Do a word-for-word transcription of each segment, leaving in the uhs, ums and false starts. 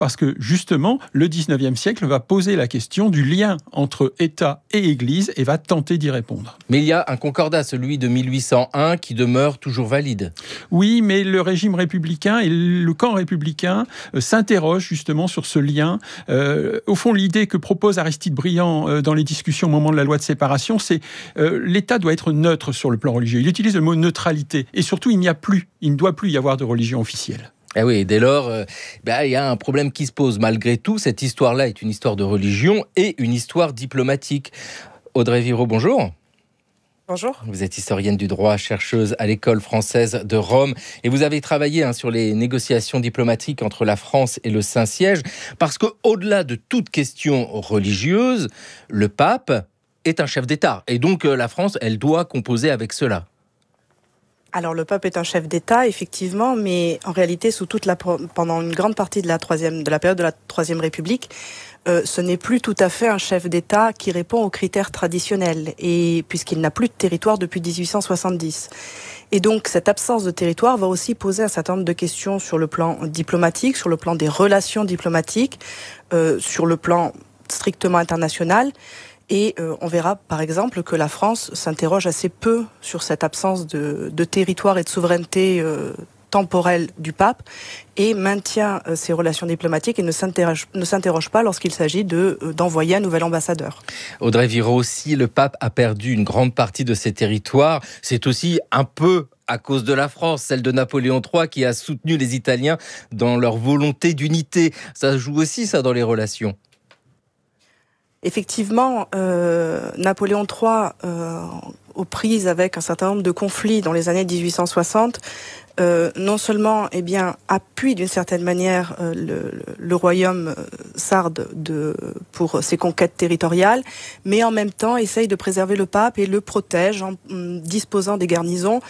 parce que justement, le dix-neuvième siècle va poser la question du lien entre État et Église et va tenter d'y répondre. Mais il y a un concordat, celui de mille huit cent un, qui demeure toujours valide. Oui, mais le régime républicain et le camp républicain euh, s'interrogent justement sur ce lien. Euh, au fond, l'idée que propose Aristide Briand euh, dans les discussions au moment de la loi de séparation, c'est euh, l'État doit être neutre sur le plan religieux. Il utilise le mot neutralité. Et surtout, il n'y a plus, il ne doit plus y avoir de religion officielle. Eh oui, dès lors, euh, bah, il y a un problème qui se pose. Malgré tout, cette histoire-là est une histoire de religion et une histoire diplomatique. Audrey Viraud, bonjour. Bonjour. Vous êtes historienne du droit, chercheuse à l'École française de Rome et vous avez travaillé hein, sur les négociations diplomatiques entre la France et le Saint-Siège parce qu'au-delà de toute question religieuse, le pape est un chef d'État et donc euh, la France, elle doit composer avec cela. Alors le pape est un chef d'État, effectivement, mais en réalité, sous toute la, pendant une grande partie de la, troisième, de la période de la Troisième République, euh, ce n'est plus tout à fait un chef d'État qui répond aux critères traditionnels, et puisqu'il n'a plus de territoire depuis dix-huit cent soixante-dix. Et donc cette absence de territoire va aussi poser un certain nombre de questions sur le plan diplomatique, sur le plan des relations diplomatiques, euh, sur le plan strictement international. Et euh, on verra par exemple que la France s'interroge assez peu sur cette absence de, de territoire et de souveraineté euh, temporelle du pape et maintient euh, ses relations diplomatiques et ne s'interroge, ne s'interroge pas lorsqu'il s'agit de, euh, d'envoyer un nouvel ambassadeur. Audrey Viraud, si le pape a perdu une grande partie de ses territoires, c'est aussi un peu à cause de la France, celle de Napoléon trois qui a soutenu les Italiens dans leur volonté d'unité. Ça joue aussi ça dans les relations. Effectivement, euh, Napoléon trois, euh, aux prises avec un certain nombre de conflits dans les années dix-huit cent soixante, euh, non seulement eh bien, appuie d'une certaine manière euh, le, le royaume sarde de, pour ses conquêtes territoriales, mais en même temps essaye de préserver le pape et le protège en, en disposant des garnisons.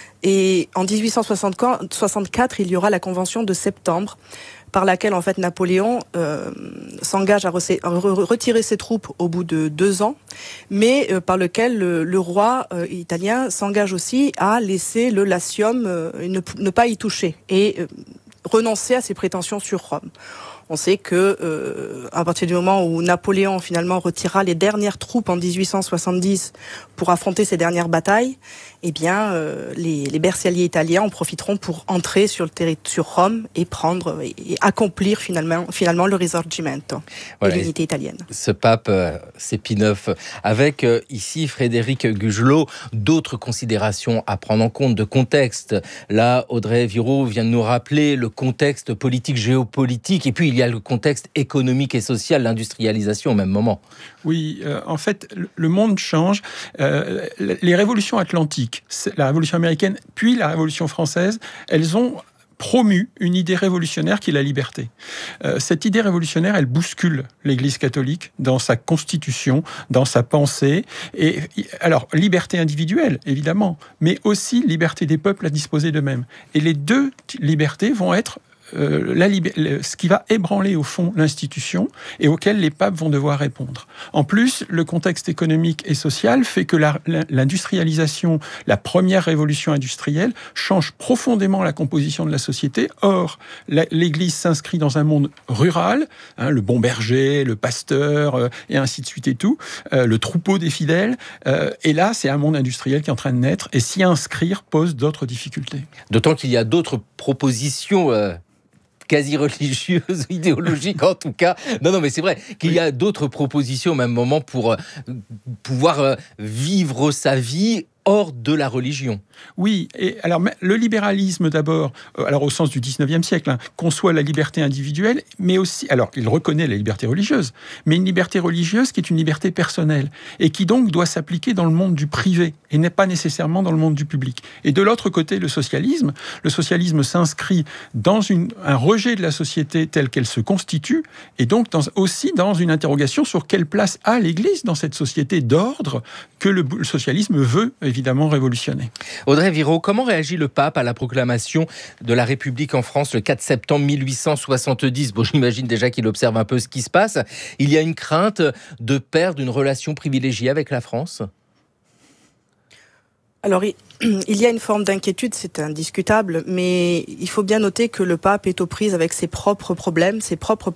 Et en dix-huit cent soixante-quatre, il y aura la Convention de septembre, par laquelle en fait Napoléon euh, s'engage à, re- à re- retirer ses troupes au bout de deux ans, mais euh, par lequel le, le roi euh, italien s'engage aussi à laisser le Latium euh, ne, ne pas y toucher et euh, renoncer à ses prétentions sur Rome. On sait que euh, à partir du moment où Napoléon finalement retira les dernières troupes en dix-huit cent soixante-dix pour affronter ses dernières batailles, eh bien euh, les, les bersagliers italiens en profiteront pour entrer sur le territoire sur Rome et prendre et, et accomplir finalement finalement le Risorgimento, voilà, et l'unité italienne. Ce pape, euh, c'est Pie neuf. Avec euh, ici Frédéric Gugelot, d'autres considérations à prendre en compte de contexte. Là, Audrey Viraud vient de nous rappeler le contexte politique, géopolitique, et puis il y a le contexte économique et social, l'industrialisation au même moment. Oui, euh, en fait, le monde change. Euh, les révolutions atlantiques, la révolution américaine, puis la révolution française, elles ont promu une idée révolutionnaire qui est la liberté. Euh, cette idée révolutionnaire, elle bouscule l'Église catholique dans sa constitution, dans sa pensée. Et alors, liberté individuelle, évidemment, mais aussi liberté des peuples à disposer d'eux-mêmes. Et les deux libertés vont être Euh, la lib- ce qui va ébranler au fond l'institution et auquel les papes vont devoir répondre. En plus, le contexte économique et social fait que la, la, l'industrialisation, la première révolution industrielle, change profondément la composition de la société. Or, la, l'Église s'inscrit dans un monde rural, hein, le bon berger, le pasteur, euh, et ainsi de suite et tout, euh, le troupeau des fidèles. Euh, et là, c'est un monde industriel qui est en train de naître et s'y inscrire pose d'autres difficultés. D'autant qu'il y a d'autres propositions euh... quasi religieuse, idéologique en tout cas. Non, non, mais c'est vrai qu'il y a d'autres propositions au même moment pour euh, pouvoir euh, vivre sa vie hors de la religion. Oui, et alors le libéralisme d'abord, euh, alors au sens du dix-neuvième siècle, hein, conçoit la liberté individuelle, mais aussi, alors il reconnaît la liberté religieuse, mais une liberté religieuse qui est une liberté personnelle et qui donc doit s'appliquer dans le monde du privé et n'est pas nécessairement dans le monde du public. Et de l'autre côté, le socialisme, le socialisme s'inscrit dans une, un rejet de la société telle qu'elle se constitue et donc dans, aussi dans une interrogation sur quelle place a l'Église dans cette société d'ordre que le, le socialisme veut évidemment révolutionner. Audrey Viraud, comment réagit le pape à la proclamation de la République en France le quatre septembre mille huit cent soixante-dix ? Bon, j'imagine déjà qu'il observe un peu ce qui se passe. Il y a une crainte de perdre une relation privilégiée avec la France ? Alors, il y a une forme d'inquiétude, c'est indiscutable, mais il faut bien noter que le pape est aux prises avec ses propres problèmes, ses propres